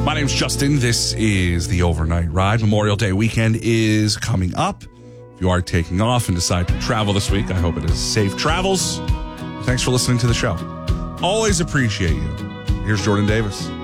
My name's Justin. This is the Overnight Ride. Memorial Day weekend is coming up. If you are taking off and decide to travel this week, I hope it is safe travels. Thanks for listening to the show. Always appreciate you. Here's Jordan Davis.